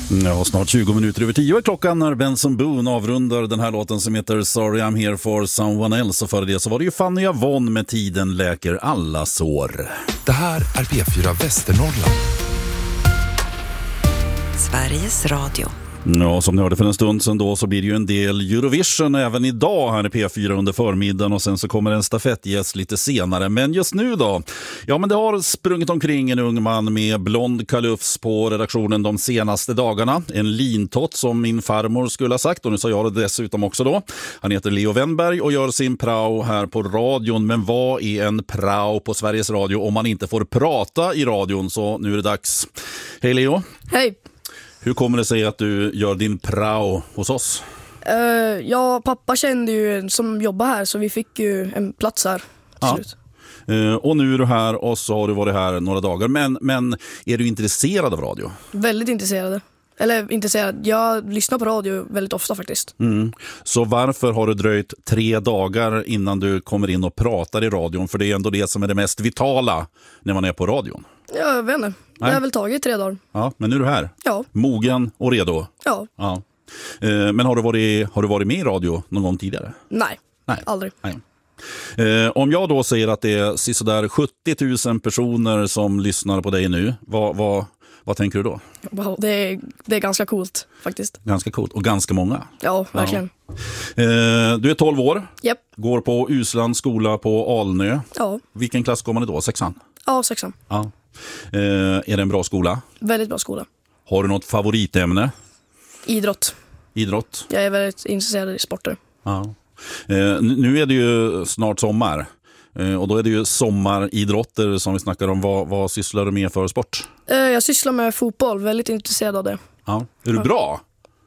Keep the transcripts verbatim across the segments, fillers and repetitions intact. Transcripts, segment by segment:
Ja, snart tjugo minuter över tio är klockan när Benson Boone avrundar den här låten som heter Sorry I'm Here For Someone Else. Och före det så var det ju Fanny Avon med Tiden läker alla sår. Det här är P fyra Västernorrland. Sveriges Radio. Ja, som ni hörde för en stund sedan då så blir det ju en del Eurovision även idag här i P fyra under förmiddagen och sen så kommer en stafettgäst lite senare. Men just nu då? Ja, men det har sprungit omkring en ung man med blond kalufs på redaktionen de senaste dagarna. En lintott som min farmor skulle ha sagt och nu sa jag det dessutom också då. Han heter Leo Wennberg och gör sin prao här på radion. Men vad är en prao på Sveriges Radio om man inte får prata i radion? Så nu är det dags. Hej Leo. Hej. Hur kommer det sig att du gör din prao hos oss? Uh, ja, pappa kände ju en som jobbar här så vi fick ju en plats här till ja. slut. Uh, och nu är du här och så har du varit här några dagar. Men, men är du intresserad av radio? Väldigt intresserad. Eller intresserad. Jag lyssnar på radio väldigt ofta faktiskt. Mm. Så varför har det dröjt tre dagar innan du kommer in och pratar i radion? För det är ändå det som är det mest vitala när man är på radion. Jag vet inte. Det har väl tagit tre dagar. Ja, men nu är du här. Ja. Mogen och redo. Ja. ja. Uh, men har du, varit, har du varit med i radio någon gång tidigare? Nej, Nej. aldrig. Nej. Eh, om jag då säger att det är sådär sjuttio tusen personer som lyssnar på dig nu, vad, vad, vad tänker du då? Wow, det, är, det är ganska coolt faktiskt. Ganska coolt och ganska många. Ja, verkligen. Ja. Eh, du är tolv år, Japp. går på Uslands skola på Alnö. Ja. Vilken klass går man i då? Sexan? Ja, sexan. Ja. Eh, är det en bra skola? Väldigt bra skola. Har du något favoritämne? Idrott. Idrott? Jag är väldigt intresserad i sporter. Ja. Eh, nu är det ju snart sommar eh, och då är det ju sommaridrotter som vi snackar om. Vad, vad sysslar du med för sport? Eh, jag sysslar med fotboll, väldigt intresserad av det. Ja. Är du bra?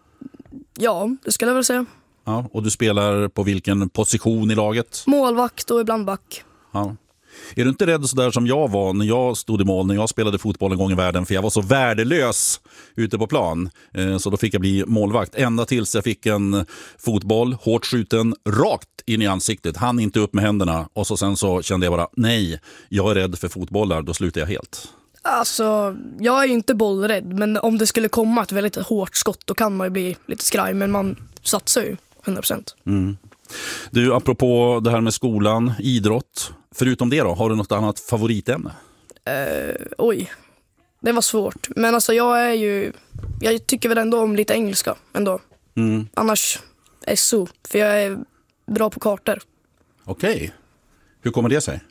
Ja, det skulle jag väl säga. Ja. Och du spelar på vilken position i laget? Målvakt och ibland back. Ja. Är du inte rädd så där som jag var när jag stod i mål, när jag spelade fotboll en gång i världen, för jag var så värdelös ute på plan, så då fick jag bli målvakt ända tills jag fick en fotboll hårt skjuten rakt in i ansiktet, han inte upp med händerna och så sen så kände jag bara nej, jag är rädd för fotbollar, då slutar jag helt. Alltså, jag är ju inte bollrädd, men om det skulle komma ett väldigt hårt skott då kan man ju bli lite skraj, men man satsar ju hundra procent. Mm. Du, apropå det här med skolan, idrott, förutom det då, har du något annat favoritämne? Uh, oj, det var svårt. Men alltså jag är ju, jag tycker väl ändå om lite engelska ändå. Mm. Annars S O, för jag är bra på kartor. Okej, okay. Hur kommer det sig?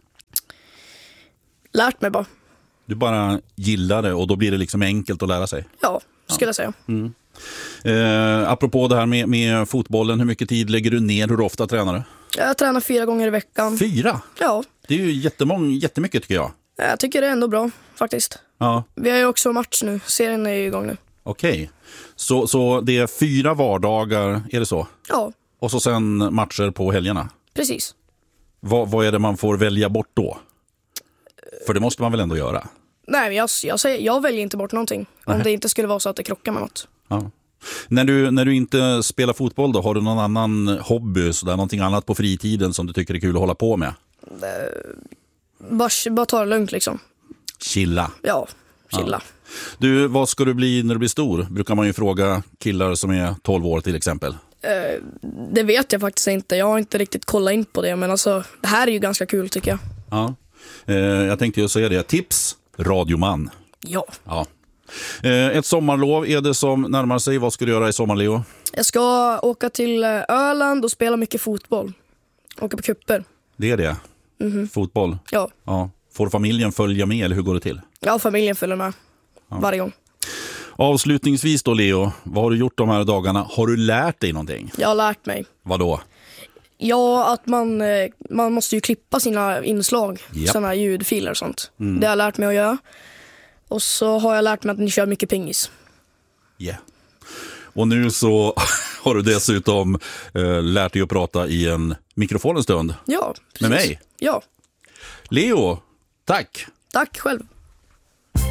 Lärt mig bara. Du bara gillar det och då blir det liksom enkelt att lära sig? Ja, skulle ja. jag säga. Mm. Eh, apropå det här med, med fotbollen, hur mycket tid lägger du ner? Hur ofta tränar du? Jag tränar fyra gånger i veckan. Fyra? Ja. Det är ju jättemång, jättemycket tycker jag. Jag tycker det är ändå bra, faktiskt. Ja. Vi har ju också match nu. Serien är ju igång nu. Okej. Okay. Så, så det är fyra vardagar, är det så? Ja. Och så sen matcher på helgerna? Precis. Vad, vad är det man får välja bort då? För det måste man väl ändå göra? Nej, jag, jag, säger, jag väljer inte bort någonting. Om Nej. det inte skulle vara så att det krockar med något. Ja. När du, när du inte spelar fotboll då, har du någon annan hobby, så där, någonting annat på fritiden som du tycker är kul att hålla på med? Bara, bara ta det lugnt liksom. Chilla. Ja, chilla. Ja. Du, vad ska du bli när du blir stor? Brukar man ju fråga killar som är tolv år till exempel. Uh, det vet jag faktiskt inte. Jag har inte riktigt kollat in på det. Men alltså, det här är ju ganska kul tycker jag. Ja. Uh, jag tänkte ju säga det. Tips, radioman. Ja. Ja. Uh, ett sommarlov är det som närmar sig. Vad ska du göra i sommar, Leo? Jag ska åka till Öland och spela mycket fotboll. Åka på kupper. Det är det? Mm-hmm. Fotboll? Ja. Ja. Får familjen följa med eller hur går det till? Ja, familjen följer med. Ja. Varje gång. Avslutningsvis då, Leo, vad har du gjort de här dagarna? Har du lärt dig någonting? Jag har lärt mig. Vad då? Ja, att man, man måste ju klippa sina inslag, yep. sådana ljudfiler och sånt. Mm. Det har jag lärt mig att göra. Och så har jag lärt mig att ni kör mycket pingis. Ja. Yeah. Och nu så har du dessutom eh, lärt dig att prata i en mikrofon en stund. Ja, precis. Med mig? Ja. Leo, tack! Tack själv.